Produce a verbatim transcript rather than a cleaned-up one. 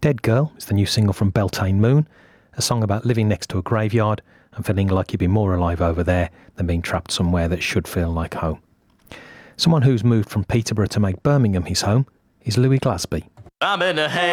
Dead Girl is the new single from Beltane Moon, a song about living next to a graveyard and feeling like you'd be more alive over there than being trapped somewhere that should feel like home. Someone who's moved from Peterborough to make Birmingham his home is Louis Glasby. I'm in a